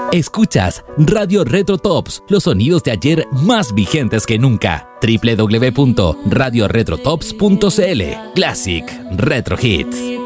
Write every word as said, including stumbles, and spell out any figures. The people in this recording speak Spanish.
Escuchas Radio Retro Tops, los sonidos de ayer más vigentes que nunca. doble u doble u doble u punto radio retro tops punto c l. Classic Retro Hits.